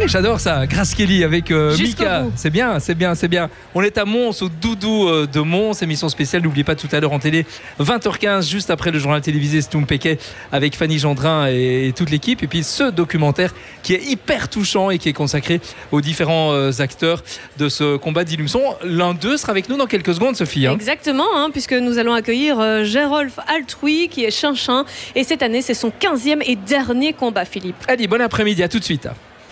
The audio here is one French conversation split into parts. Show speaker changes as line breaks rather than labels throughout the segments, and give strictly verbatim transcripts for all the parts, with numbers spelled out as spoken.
j'adore ça. Grace Kelly avec euh, Mika. C'est bien, c'est bien, c'est bien. On est à Mons, au Doudou euh, de Mons. Émission spéciale, n'oubliez pas tout à l'heure en télé, vingt heures quinze, juste après le journal télévisé Stoum Péquet avec Fanny Gendrin et, et toute l'équipe. Et puis ce documentaire qui est hyper touchant et qui est consacré aux différents euh, acteurs de ce combat d'Ilumson. L'un d'eux sera avec nous dans quelques secondes, Sophie. Hein.
Exactement, hein, puisque nous allons accueillir euh, Gérolf Altrui qui est Chinchin. Et cette année, c'est son quinzième et dernier combat, Philippe.
Allez, bon après-midi, à tout de suite.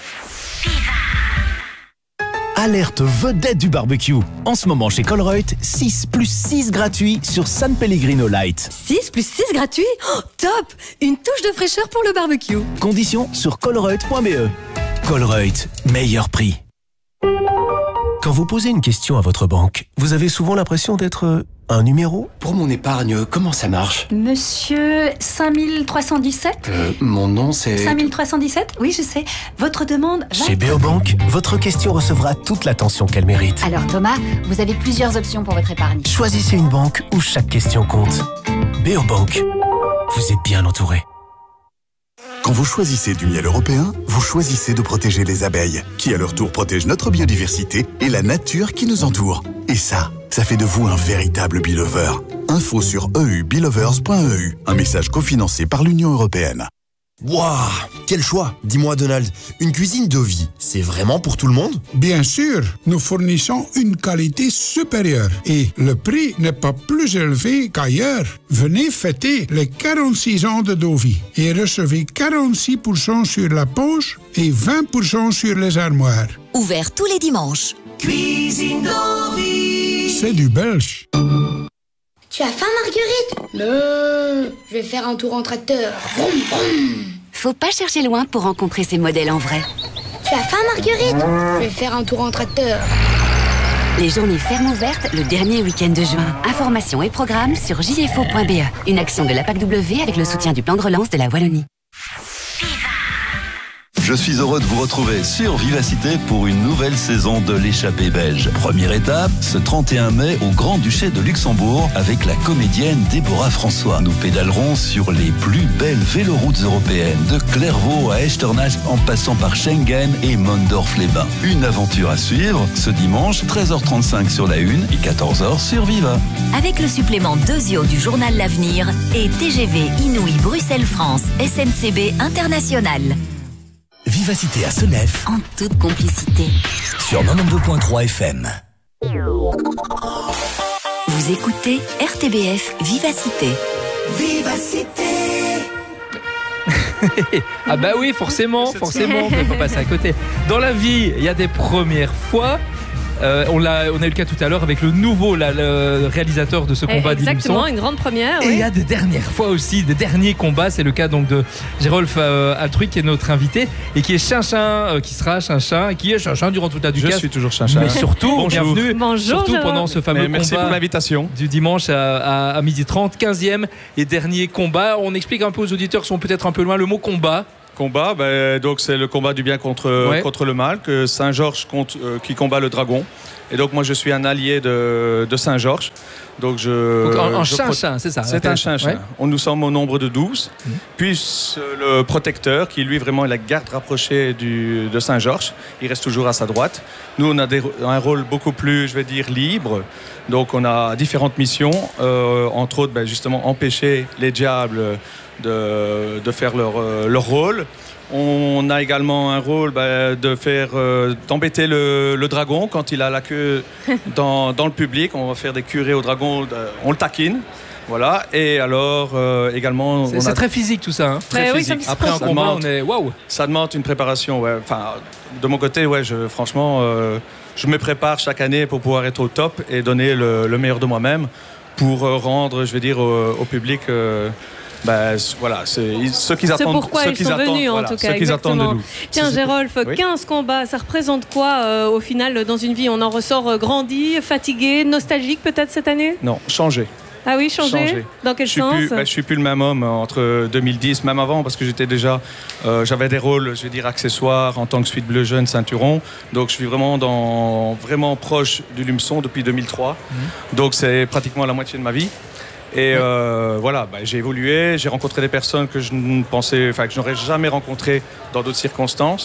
Alerte vedette du barbecue. En ce moment chez Colruyt, six plus six gratuits sur San Pellegrino Light.
six plus six gratuits? Oh, top! Une touche de fraîcheur pour le barbecue.
Conditions sur colruyt point b e. Colruyt, meilleur prix. Quand vous posez une question à votre banque, vous avez souvent l'impression d'être un numéro?
Pour mon épargne, comment ça marche?
Monsieur cinq mille trois cent dix-sept?
Euh, mon nom c'est...
cinq mille trois cent dix-sept? Oui, je sais. Votre demande va...
Chez Beobank, votre question recevra toute l'attention qu'elle mérite.
Alors Thomas, vous avez plusieurs options pour votre épargne.
Choisissez une banque où chaque question compte. Beobank, vous êtes bien entouré.
Quand vous choisissez du miel européen, vous choisissez de protéger les abeilles, qui à leur tour protègent notre biodiversité et la nature qui nous entoure. Et ça, ça fait de vous un véritable Beelover. Info sur e u beelovers point e u, un message cofinancé par l'Union européenne.
Waouh, quel choix! Dis-moi Donald, une cuisine Dovi, c'est vraiment pour tout le monde?
Bien sûr, nous fournissons une qualité supérieure et le prix n'est pas plus élevé qu'ailleurs. Venez fêter les quarante-six ans de Dovi et recevez quarante-six pour cent sur la poche et vingt pour cent sur les armoires.
Ouvert tous les dimanches.
Cuisine Dovi.
C'est du belge.
Tu as faim, Marguerite? Non, je vais faire un tour en tracteur. Vroom, vroom.
Faut pas chercher loin pour rencontrer ces modèles en vrai.
Tu as faim, Marguerite? Je vais faire un tour en tracteur.
Les journées fermes ouvertes le dernier week-end de juin. Informations et programmes sur j f o point b e. Une action de la P A C W avec le soutien du plan de relance de la Wallonie.
Je suis heureux de vous retrouver sur Vivacité pour une nouvelle saison de l'échappée belge. Première étape, ce trente et un mai au Grand-Duché de Luxembourg avec la comédienne Déborah François. Nous pédalerons sur les plus belles véloroutes européennes, de Clairvaux à Echternach en passant par Schengen et Mondorf-les-Bains. Une aventure à suivre ce dimanche, treize heures trente-cinq sur la une et quatorze heures sur Viva.
Avec le supplément Dosio du journal L'Avenir et T G V Inouï Bruxelles-France S N C B International.
Vivacité à Senef,
en toute complicité,
sur quatre-vingt-douze point trois F M.
Vous écoutez R T B F Vivacité.
Vivacité.
Ah bah oui, forcément, forcément, on ne peut pas passer à côté. Dans la vie, il y a des premières fois. Euh, on, a, on a eu le cas tout à l'heure avec le nouveau là, le réalisateur de ce combat d'Ilumson.
Exactement, une grande première.
Et il
oui.
y a des dernières fois aussi, des derniers combats. C'est le cas donc de Gérolf euh, Altrui qui est notre invité et qui est Chinchin, euh, qui sera Chinchin et qui est Chinchin durant toute la ducasse.
Je suis toujours Chinchin.
Mais surtout,
Bonjour.
bienvenue.
Bonjour,
surtout
Gérolf.
pendant ce fameux
Mais merci
combat
pour l'invitation.
Du dimanche à, à, à midi trente, quinzième et dernier combat. On explique un peu aux auditeurs qui sont peut-être un peu loin le mot combat.
Combat, ben, donc c'est le combat du bien contre,
Ouais.
contre le mal, que Saint-Georges contre, euh, qui combat le dragon. Et donc moi je suis un allié de, de Saint-Georges. Donc je.
Donc un, un
je
Chinchin,
pro-
c'est ça.
C'est un Chinchin.
Ouais.
On nous sommes au nombre de douze.
Mmh.
Puis euh, le protecteur, qui lui vraiment est la garde rapprochée du, de Saint-Georges, il reste toujours à sa droite. Nous on a des, un rôle beaucoup plus, je vais dire, libre. Donc on a différentes missions, euh, entre autres ben, justement empêcher les diables de, de faire leur, euh, leur rôle. On a également un rôle bah, de faire euh, d'embêter le, le dragon quand il a la queue dans, dans le public. On va faire des curés au dragon, de, on le taquine. Voilà. Et alors euh, également.
C'est,
on
c'est
a...
très physique tout ça. Hein.
Très
oui,
physique.
ça me
Après un
Ça
combat,
demande,
on est waouh.
ça demande une préparation. Ouais. Enfin, de mon côté, ouais, je, franchement, euh, je me prépare chaque année pour pouvoir être au top et donner le, le meilleur de moi-même pour euh, rendre, je vais dire, au, au public. Euh, Ben, voilà, c'est ce qu'ils attendent.
C'est pourquoi
ce
ils
qu'ils
sont
attendent,
venus,
voilà,
en tout
ce
cas.
qu'ils attendent de nous.
Tiens, Gérolf,
oui.
quinze combats, ça représente quoi euh, au final dans une vie? On en ressort euh, grandi, fatigué, nostalgique peut-être cette année?
Non, changer.
Ah oui, changer,
changer.
Dans quel
je suis
sens?
plus, ben, je suis plus le même homme entre deux mille dix, même avant, parce que j'étais déjà, euh, j'avais des rôles, je vais dire, accessoires en tant que suite bleu jeune ceinturon. Donc je suis vraiment dans, vraiment proche du Lumson depuis deux mille trois. Mmh. Donc c'est pratiquement la moitié de ma vie. Et ouais. euh, voilà, bah, j'ai évolué, j'ai rencontré des personnes que je ne pensais, enfin que je n'aurais jamais rencontrées dans d'autres circonstances.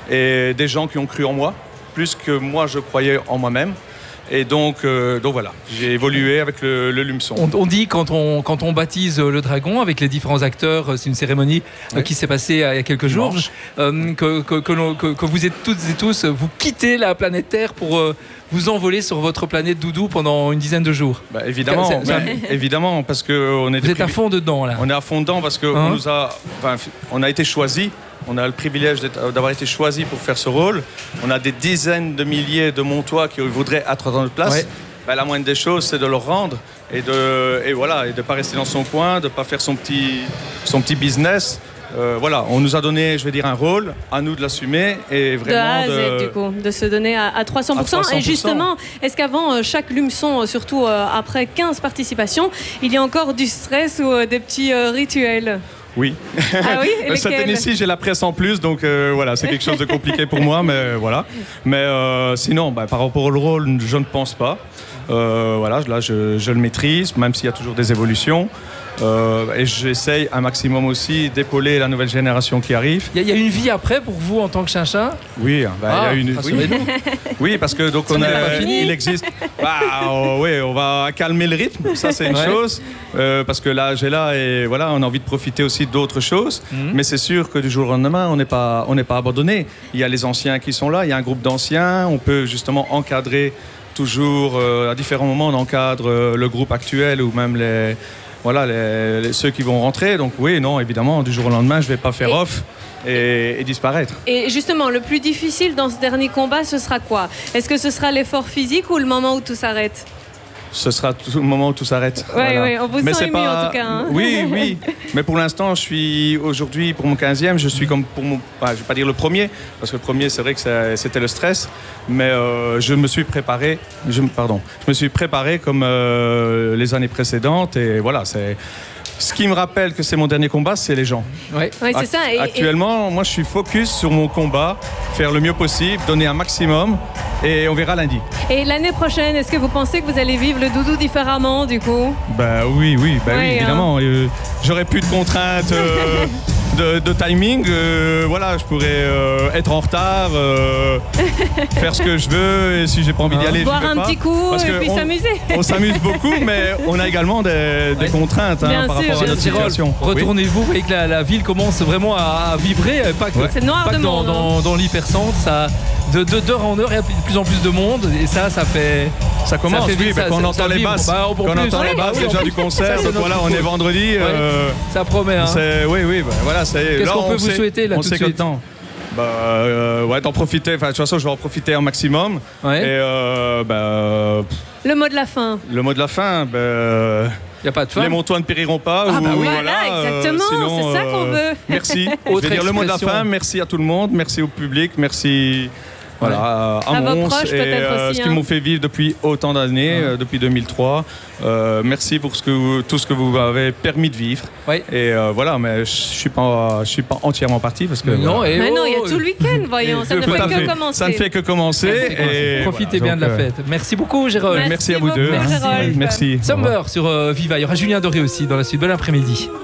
et des gens qui ont cru en moi, plus que moi je croyais en moi-même. Et donc, euh, donc voilà, j'ai évolué avec le, le Lumeson.
On, on dit quand on, quand on baptise le dragon avec les différents acteurs, c'est une cérémonie oui. euh, qui s'est passée il y a quelques jours, euh, que, que, que, que, que vous êtes toutes et tous, vous quittez la planète Terre pour euh, vous envoler sur votre planète Doudou pendant une dizaine de jours.
Bah, évidemment, c'est, c'est, bah, évidemment, parce que on est.
Vous êtes à fond dedans là.
On est à fond dedans parce que hein? on nous a, enfin, on a été choisis. On a le privilège d'avoir été choisi pour faire ce rôle. On a des dizaines de milliers de Montois qui voudraient être dans notre place. Ouais. Ben, la moindre des choses, c'est de leur rendre et de et voilà et de pas rester dans son coin, de pas faire son petit son petit business. Euh, voilà, on nous a donné, je vais dire, un rôle, à nous de l'assumer et vraiment
de, A à Z,
de...
du coup, de se donner à, à trois cents pour cent.
À trois cents pour cent.
Et justement, est-ce qu'avant euh, chaque Lumeson, surtout euh, après quinze participations, il y a encore du stress ou euh, des petits euh, rituels?
Oui.
Ah oui.
Cette année-ci, j'ai la presse en plus, donc euh, voilà, c'est quelque chose de compliqué pour moi, mais voilà. Mais euh, sinon, bah, par rapport au rôle, je ne pense pas. Euh, voilà, là, je, je le maîtrise, même s'il y a toujours des évolutions. Euh, et j'essaye un maximum aussi d'épauler la nouvelle génération qui arrive.
Il y, y a une vie après pour vous en tant que Chinchin?
Oui, bah,
ah,
y a une. Oui. oui, parce que donc on a, il existe. Bah, oh, oui, on va calmer le rythme, ça c'est une ouais. chose, euh, parce que l'âge est là et voilà, on a envie de profiter aussi d'autres choses. Mm-hmm. Mais c'est sûr que du jour au lendemain, on n'est pas, on n'est pas abandonné. Il y a les anciens qui sont là, il y a un groupe d'anciens, on peut justement encadrer toujours euh, à différents moments, on encadre euh, le groupe actuel ou même les Voilà, les, les, ceux qui vont rentrer. Donc oui, non, évidemment, du jour au lendemain, je ne vais pas faire et, off et, et disparaître.
Et justement, le plus difficile dans ce dernier combat, ce sera quoi? Est-ce que ce sera l'effort physique ou le moment où tout s'arrête?
Ce sera tout le moment où tout s'arrête.
Oui, voilà. oui, on vous
mais
sent ému
pas...
en tout cas. Hein.
Oui, oui. Mais pour l'instant, je suis aujourd'hui, pour mon quinzième, je suis comme pour mon... Enfin, je ne vais pas dire le premier, parce que le premier, c'est vrai que ça, c'était le stress. Mais euh, je me suis préparé, je, pardon, je me suis préparé comme euh, les années précédentes. Et voilà, c'est... Ce qui me rappelle que c'est mon dernier combat, c'est les gens.
Oui, ouais, c'est ça. Et,
Actuellement, et... moi, je suis focus sur mon combat, faire le mieux possible, donner un maximum, et on verra lundi.
Et l'année prochaine, est-ce que vous pensez que vous allez vivre le doudou différemment, du coup?
Bah oui, oui, bah ouais, oui, évidemment. Hein. Euh, j'aurais plus de contraintes. Euh, De, de timing, euh, voilà, je pourrais euh, être en retard, euh, faire ce que je veux, et si j'ai pas envie d'y aller,
boire
je vais
un
pas,
petit coup et puis
on,
s'amuser.
On s'amuse beaucoup, mais on a également des, des contraintes hein, par rapport à notre situation.
Retournez-vous, vous voyez que la, la ville commence vraiment à, à vibrer, pas que,
ouais. C'est noir
pas
de
que dans,
monde,
dans, dans l'hypercentre, ça, de, de d'heure en heure, il y a de plus en plus de monde, et ça, ça fait.
Ça commence, ça fait
oui,
ça, quand on entend les basses, bah, quand on entend les basses déjà du concert, donc voilà, on est vendredi.
Ça promet.
Oui, oui, voilà, c'est.
Qu'est-ce qu'on peut vous souhaiter là
on
tout
sait
de suite?
Temps. Bah, euh, ouais, d'en profiter. Enfin, de toute façon, je vais en profiter un maximum.
Ouais.
Et euh, bah,
le mot de la fin.
Le mot de la fin, bah,
y a pas de fin.
Les Montois ne périront pas.
Ah
ou,
bah oui.
Voilà,
voilà exactement. Euh, sinon, c'est ça qu'on veut.
Euh, merci. Je vais dire le mot de la fin. Merci à tout le monde. Merci au public. Merci. Voilà, ouais. à, à Mons
proches,
et euh,
aussi,
ce qu'ils
hein.
m'ont fait vivre depuis autant d'années, ouais. euh, depuis deux mille trois. Euh, merci pour ce que vous, tout ce que vous m'avez permis de vivre.
Ouais.
Et euh, voilà, mais je suis pas, je suis pas entièrement parti parce que.
Non,
voilà.
et
mais
oh,
non, il y a tout le week-end, voyons. Ça ne fait que commencer.
Ça ne fait que commencer. Et
profitez
voilà,
bien
donc,
de la fête. Merci beaucoup, Gérald.
Merci, merci à vous deux.
Merci.
Merci.
Summer sur euh, Viva. Il y aura Julien Doré aussi dans la suite. Bon après-midi.